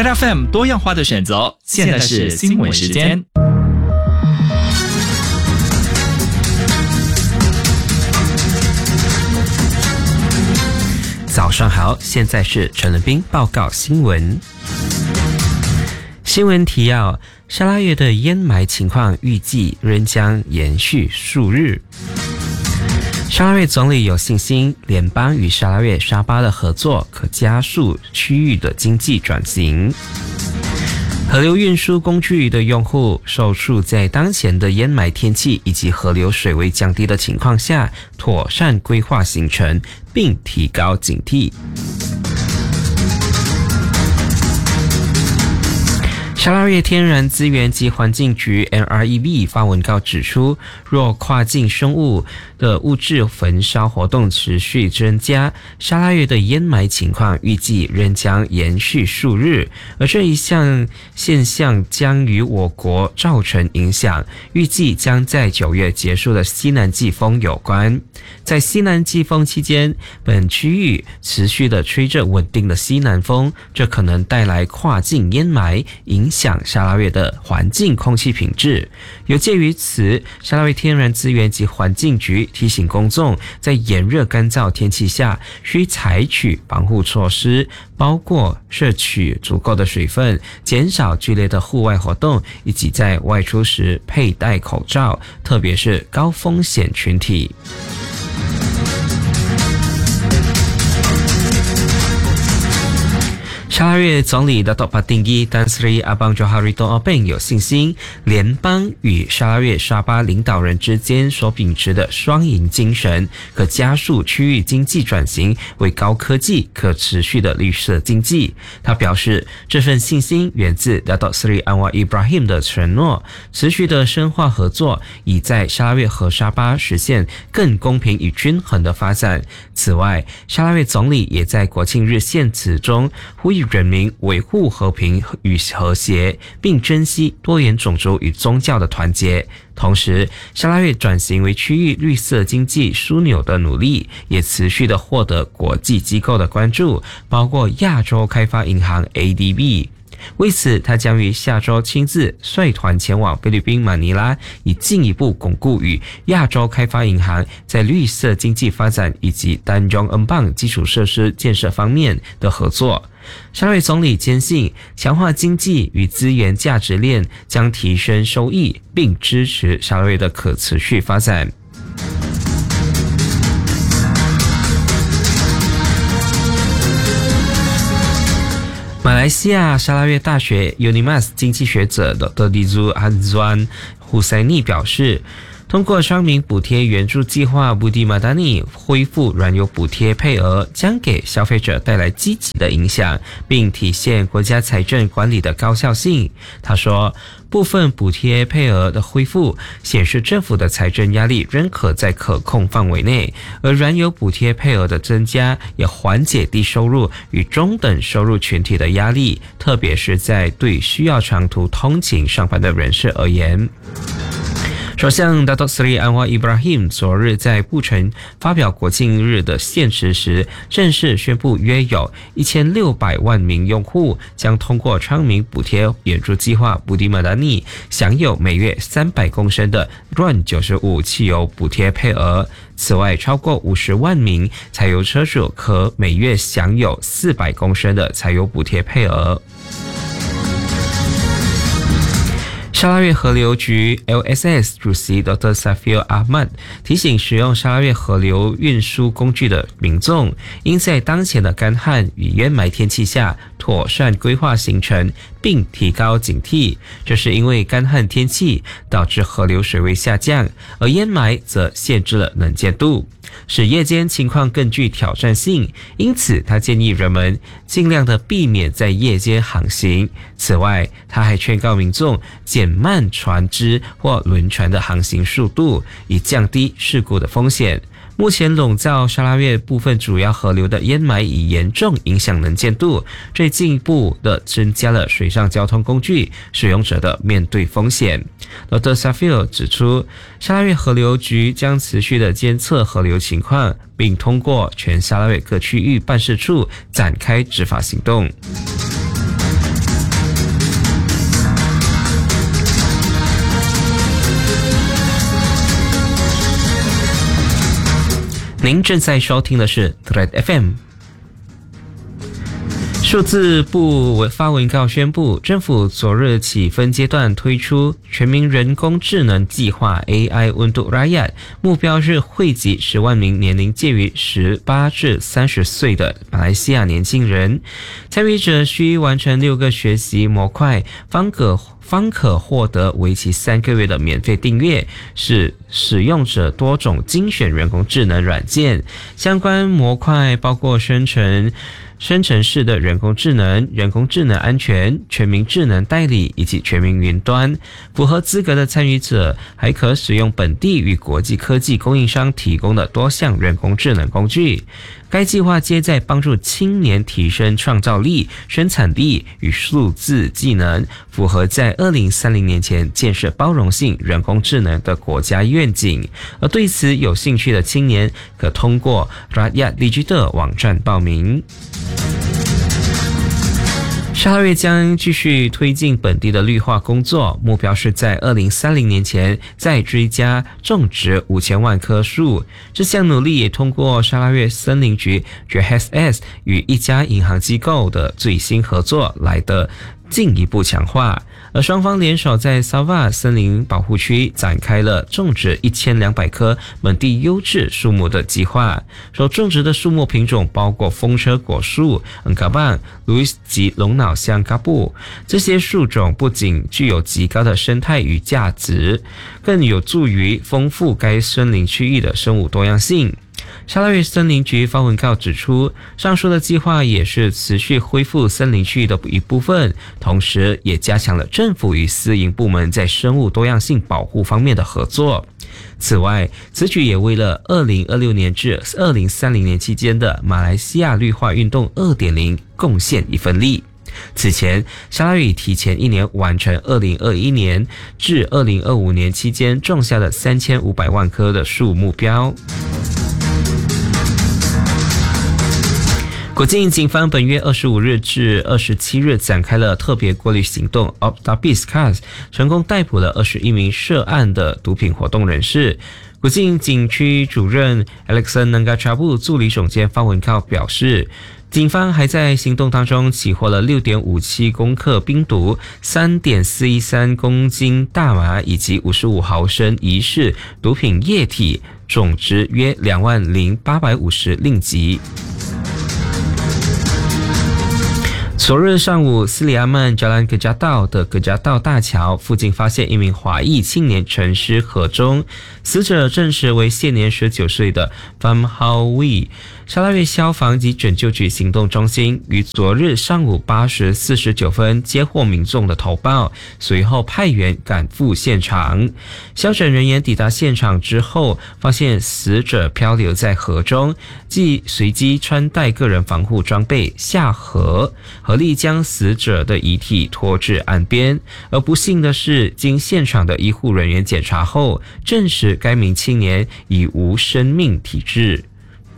Red FM 多样化的选择，现在是新闻时间。 早上好，现在是陈仁斌报告新闻。新闻提要：沙拉越的烟霾情况预计仍将延续数日。沙拉越总理有信心，联邦与沙拉越沙巴的合作可加速区域的经济转型。河流运输工具的用户受处在当前的烟霾天气以及河流水位降低的情况下，妥善规划行程，并提高警惕。沙拉越天然资源及环境局 NREB 发文告指出，若跨境生物的物质焚烧活动持续增加，沙拉越的烟霾情况预计仍将延续数日，而这一项现象将与我国造成影响，预计将在9月结束的西南季风有关。在西南季风期间，本区域持续的吹着稳定的西南风，这可能带来跨境烟霾，影响沙拉越的环境空气品质。有鉴于此，沙拉越天然资源及环境局提醒公众，在炎热干燥天气下，需采取防护措施，包括摄取足够的水分，减少剧烈的户外活动，以及在外出时佩戴口罩，特别是高风险群体。沙拉越总理Datuk Patinggi Tan Sri Abang Johari Tun Openg 有信心，联邦与沙拉越沙巴领导人之间所秉持的双赢精神，可加速区域经济转型为高科技、可持续的绿色经济。他表示，这份信心源自Datuk Seri Anwar Ibrahim 的承诺，持续的深化合作，以在沙拉越和沙巴实现更公平与均衡的发展。此外，沙拉越总理也在国庆日献词中呼吁人民维护和平与和谐，并珍惜多元种族与宗教的团结。同时，沙拉越转型为区域绿色经济枢纽的努力，也持续的获得国际机构的关注，包括亚洲开发银行 ADB。为此，他将于下周亲自率团前往菲律宾马尼拉，以进一步巩固与亚洲开发银行在绿色经济发展以及Tanjung Empang基础设施建设方面的合作。沙拉越总理坚信，强化经济与资源价值链将提升收益，并支持沙拉越的可持续发展。马来西亚沙拉越大学 UNIMAS 经济学者 Dr. Dizu Azwan Husaini 表示，通过商民补贴援助计划 Budi Madani 恢复燃油补贴配额，将给消费者带来积极的影响，并体现国家财政管理的高效性。他说，部分补贴配额的恢复显示政府的财政压力仍可在可控范围内，而燃油补贴配额的增加也缓解低收入与中等收入群体的压力，特别是在对需要长途通勤上班的人士而言。首相 Datuk Seri Anwar Ibrahim 昨日在布城发表国庆日的献词时，正式宣布约有1600万名用户将通过昌明补贴援助计划 Budi Madani 享有每月300公升的 RON95 汽油补贴配额。此外，超过50万名柴油车主可每月享有400公升的柴油补贴配额。沙拉越河流局 LSS 主席 Dr. Safir Ahmad 提醒使用沙拉越河流运输工具的民众，应在当前的干旱与烟霾天气下妥善规划行程，并提高警惕。这是因为干旱天气导致河流水位下降，而烟霾则限制了能见度，使夜间情况更具挑战性。因此，他建议人们尽量的避免在夜间航行。此外，他还劝告民众减慢船只或轮船的航行速度，以降低事故的风险。目前笼罩沙拉越部分主要河流的烟霾已严重影响能见度，这进一步的增加了水上交通工具使用者的面对风险。Dr. Safir 指出，沙拉越河流局将持续的监测河流情况，并通过全沙拉越各区域办事处展开执法行动。 您正在收听的是 Thread FM。数字部发文告宣布，政府昨日起分阶段推出全民人工智能计划 AI Untuk Rakyat， 目标是惠及10万名年龄介于18至30岁的马来西亚年轻人。参与者需完成6个学习模块，方可获得为期3个月的免费订阅，是使用者多种精选人工智能软件。相关模块包括生成式的人工智能、人工智能安全、全民智能代理以及全民云端。符合资格的参与者还可使用本地与国际科技供应商提供的多项人工智能工具。该计划旨在帮助青年提升创造力、生产力与数字技能，符合在2030年前建设包容性人工智能的国家愿景。而对此有兴趣的青年可通过 Rakyat Digital 网站报名。沙拉越将继续推进本地的绿化工作，目标是在2030年前再追加种植5000万棵树。这项努力也通过沙拉越森林局 JHS 与一家银行机构的最新合作来的进一步强化。而双方联手在 Savah 森林保护区展开了种植1200棵本地优质树木的计划。所种植的树木品种包括风车果树、Engkabang、Louis 及龙脑香嘎布。这些树种不仅具有极高的生态与价值，更有助于丰富该森林区域的生物多样性。沙拉越森林局发文告指出，上述的计划也是持续恢复森林区域的一部分，同时也加强了政府与私营部门在生物多样性保护方面的合作。此外，此举也为了2026年至2030年期间的马来西亚绿化运动 2.0 贡献一份力。此前，沙拉越已提前1年完成2021年至2025年期间种下的3500万棵的树目标。国境警方本月25日至27日展开了特别过滤行动 Optabis Cars， 成功逮捕了21名涉案的毒品活动人士。国境警区主任 Alexan Nanggachabu 助理总监发文告表示，警方还在行动当中起获了 6.57 公克冰毒、3.413 公斤大麻以及55毫升疑似毒品液体，总值约20850令吉。昨日上午，斯里阿曼Jalan Kejatau的格加道大桥附近发现一名华裔青年沉尸河中，死者证实为现年19岁的 Pham Hao Wee。沙拉越消防及拯救局行动中心于昨日上午8时49分接获民众的投报，随后派员赶赴现场。消拯人员抵达现场之后，发现死者漂流在河中，即随即穿戴个人防护装备下河，合力将死者的遗体拖至岸边。而不幸的是，经现场的医护人员检查后，证实该名青年已无生命体质。